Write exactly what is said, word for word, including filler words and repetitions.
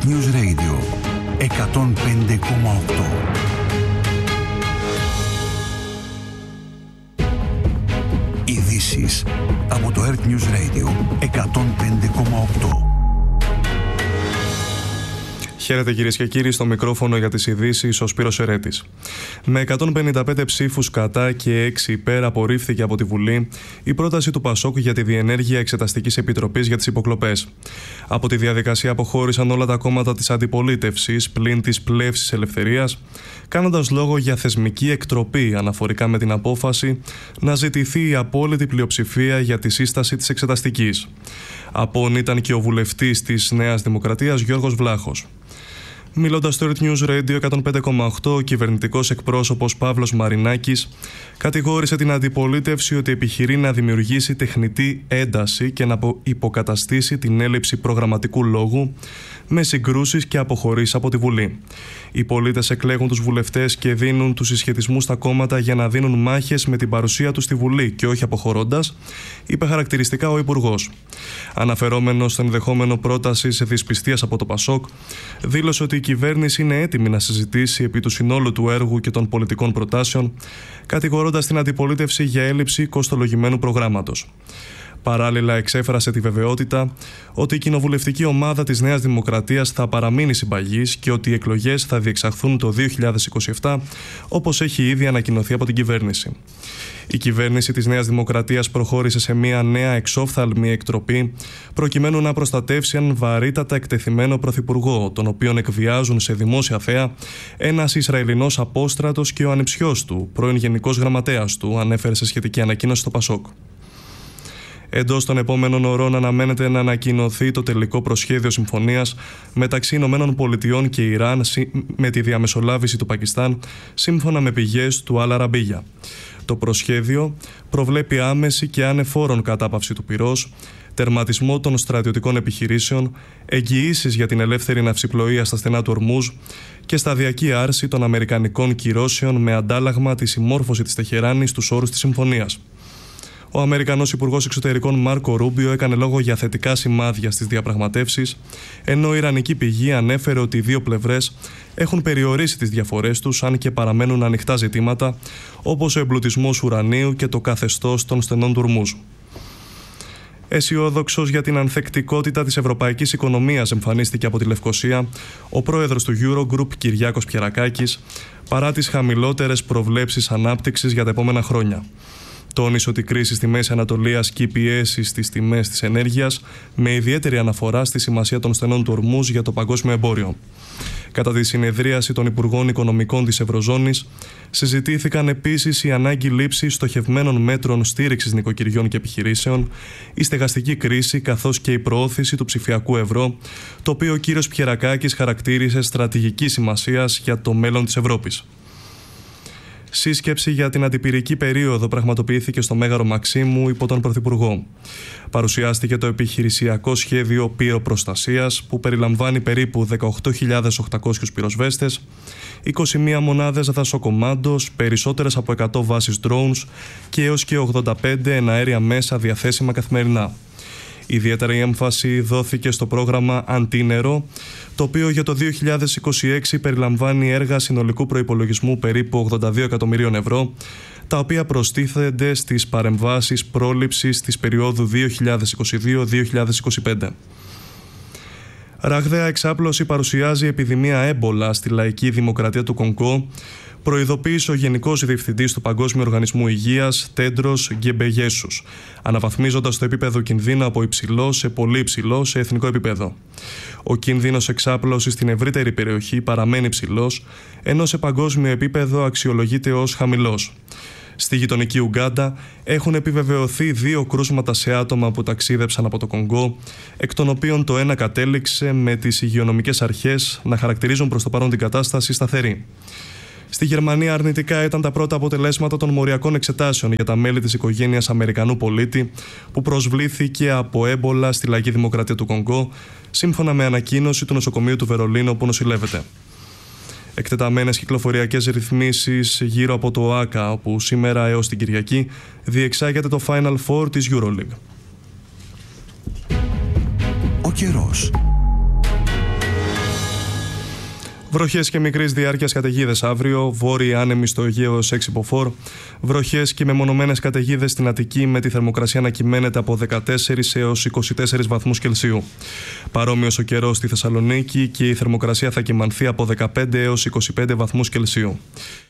News Radio εκατόν πέντε κόμμα οκτώ. Ειδήσεις από το Earth News Radio εκατόν πέντε κόμμα οκτώ. Χαίρετε κυρίες και κύριοι, στο μικρόφωνο για τις ειδήσεις ο Σπύρος Ερέτης. Με εκατόν πενήντα πέντε ψήφους κατά και έξι υπέρ απορρίφθηκε από τη Βουλή η πρόταση του Πασόκ για τη διενέργεια Εξεταστικής Επιτροπής για τις υποκλοπές. Από τη διαδικασία αποχώρησαν όλα τα κόμματα της αντιπολίτευσης πλην της Πλεύσης Ελευθερίας, κάνοντας λόγο για θεσμική εκτροπή αναφορικά με την απόφαση να ζητηθεί η απόλυτη πλειοψηφία για τη σύσταση της Εξεταστικής. Απόν ήταν και ο βουλευτής της Νέας Δημοκρατίας Γιώργος Βλάχος. Μιλώντας στο Earth News Radio εκατόν πέντε κόμμα οκτώ, ο κυβερνητικός εκπρόσωπος Παύλος Μαρινάκης κατηγόρησε την αντιπολίτευση ότι επιχειρεί να δημιουργήσει τεχνητή ένταση και να υποκαταστήσει την έλλειψη προγραμματικού λόγου με συγκρούσεις και αποχωρήσεις από τη Βουλή. Οι πολίτες εκλέγουν τους βουλευτές και δίνουν τους συσχετισμούς στα κόμματα για να δίνουν μάχες με την παρουσία τους στη Βουλή και όχι αποχωρώντας, είπε χαρακτηριστικά ο Υπουργός. Αναφερόμενος στο ενδεχόμενο πρόταση δυσπιστίας από το Πασόκ, δήλωσε ότι η κυβέρνηση είναι έτοιμη να συζητήσει επί του συνόλου του έργου και των πολιτικών προτάσεων, κατηγορώντας την αντιπολίτευση για έλλειψη κοστολογημένου προγράμματος. Παράλληλα, εξέφρασε τη βεβαιότητα ότι η κοινοβουλευτική ομάδα της Νέας Δημοκρατίας θα παραμείνει συμπαγής και ότι οι εκλογές θα διεξαχθούν το δύο χιλιάδες είκοσι επτά, όπως έχει ήδη ανακοινωθεί από την κυβέρνηση. Η κυβέρνηση της Νέας Δημοκρατίας προχώρησε σε μια νέα εξόφθαλμη εκτροπή προκειμένου να προστατεύσει έναν βαρύτατα εκτεθειμένο πρωθυπουργό, τον οποίον εκβιάζουν σε δημόσια θέα ένας Ισραηλινός απόστρατος και ο ανιψιός του, πρώην Γενικός Γραμματέας του, ανέφερε σε σχετική ανακοίνωση στο Πασόκ. Εντός των επόμενων ωρών αναμένεται να ανακοινωθεί το τελικό προσχέδιο συμφωνίας μεταξύ Ηνωμένων Πολιτειών και Ιράν με τη διαμεσολάβηση του Πακιστάν, σύμφωνα με πηγές του Αλ Αραμπίγια. Το προσχέδιο προβλέπει άμεση και ανεφόρον κατάπαυση του πυρός, τερματισμό των στρατιωτικών επιχειρήσεων, εγγυήσεις για την ελεύθερη ναυσιπλοεία στα στενά του Ορμούζ και σταδιακή άρση των αμερικανικών κυρώσεων με αντάλλαγμα τη συμμόρφωση της Τεχεράνης στους όρους της συμφωνίας. Ο Αμερικανός Υπουργός Εξωτερικών Μάρκο Ρούμπιο έκανε λόγο για θετικά σημάδια στις διαπραγματεύσεις, ενώ η Ιρανική πηγή ανέφερε ότι οι δύο πλευρές έχουν περιορίσει τις διαφορές τους, αν και παραμένουν ανοιχτά ζητήματα, όπως ο εμπλουτισμός ουρανίου και το καθεστώς των στενών του Ορμούζ. Αισιόδοξος για την ανθεκτικότητα της ευρωπαϊκής οικονομίας εμφανίστηκε από τη Λευκοσία ο πρόεδρος του Eurogroup Κυριάκος Πιερακάκης, παρά τις χαμηλότερες προβλέψεις ανάπτυξης για τα επόμενα χρόνια. Τόνισε ότι η κρίση στη Μέση Ανατολή ασκεί πιέσεις στις τιμές της ενέργειας, με ιδιαίτερη αναφορά στη σημασία των στενών του Ορμούζ για το παγκόσμιο εμπόριο. Κατά τη συνεδρίαση των Υπουργών Οικονομικών της Ευρωζώνης, συζητήθηκαν επίσης η ανάγκη λήψης στοχευμένων μέτρων στήριξης νοικοκυριών και επιχειρήσεων, η στεγαστική κρίση καθώς και η προώθηση του ψηφιακού ευρώ, το οποίο ο κύριος Πιερακάκης χαρακτήρισε στρατηγική σημασίας για το μέλλον της Ευρώπης. Σύσκεψη για την αντιπυρική περίοδο πραγματοποιήθηκε στο Μέγαρο Μαξίμου υπό τον Πρωθυπουργό. Παρουσιάστηκε το επιχειρησιακό σχέδιο πυροπροστασίας που περιλαμβάνει περίπου δεκαοκτώ χιλιάδες οκτακόσιους πυροσβέστες, είκοσι μία μονάδες δασοκομάντος, περισσότερες από εκατό βάσεις drones και έως και ογδόντα πέντε εναέρια μέσα διαθέσιμα καθημερινά. Ιδιαίτερη έμφαση δόθηκε στο πρόγραμμα Αντίνερο, το οποίο για το δύο χιλιάδες είκοσι έξι περιλαμβάνει έργα συνολικού προϋπολογισμού περίπου ογδόντα δύο εκατομμυρίων ευρώ, τα οποία προστίθενται στις παρεμβάσεις πρόληψης της περίοδου δύο χιλιάδες είκοσι δύο με δύο χιλιάδες είκοσι πέντε. Ραγδαία εξάπλωση παρουσιάζει η επιδημία έμπολα στη Λαϊκή Δημοκρατία του Κονγκό, προειδοποίησε ο Γενικός Διευθυντής του Παγκόσμιου Οργανισμού Υγείας, Τέντρος Γκεμπεγιέσους, αναβαθμίζοντας το επίπεδο κινδύνου από υψηλό σε πολύ υψηλό σε εθνικό επίπεδο. Ο κίνδυνος εξάπλωσης στην ευρύτερη περιοχή παραμένει υψηλός, ενώ σε παγκόσμιο επίπεδο αξιολογείται ως χαμηλός. Στη γειτονική Ουγκάντα έχουν επιβεβαιωθεί δύο κρούσματα σε άτομα που ταξίδεψαν από το Κονγκό, εκ των οποίων το ένα κατέληξε με τις υγειονομικές αρχές να χαρακτηρίζουν προς το παρόν την κατάσταση σταθερή. Στη Γερμανία αρνητικά ήταν τα πρώτα αποτελέσματα των μοριακών εξετάσεων για τα μέλη της οικογένειας Αμερικανού πολίτη που προσβλήθηκε από έμπολα στη Λαϊκή Δημοκρατία του Κονγκό, σύμφωνα με ανακοίνωση του νοσοκομείου του Βερολίνου όπου νοσηλεύεται. Εκτεταμένες κυκλοφοριακές ρυθμίσεις γύρω από το ΆΚΑ, όπου σήμερα έως την Κυριακή διεξάγεται το Final Four της EuroLeague. Ο καιρός. Βροχές και μικρής διάρκειας καταιγίδες αύριο, βόρειοι άνεμοι στο Αιγαίο έως έξι μποφόρ. Βροχές και μεμονωμένες καταιγίδες στην Αττική, με τη θερμοκρασία να κυμαίνεται από δεκατέσσερις έως είκοσι τέσσερις βαθμούς Κελσίου. Παρόμοιος ο καιρός στη Θεσσαλονίκη και η θερμοκρασία θα κυμανθεί από δεκαπέντε έως είκοσι πέντε βαθμούς Κελσίου.